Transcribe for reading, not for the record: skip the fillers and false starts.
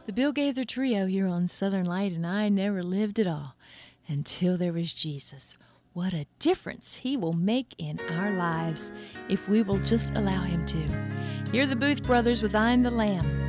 The Bill Gaither Trio here on Southern Light, and I never lived at all until there was Jesus. What a difference He will make in our lives if we will just allow Him to. Here are the Booth Brothers with I'm the Lamb.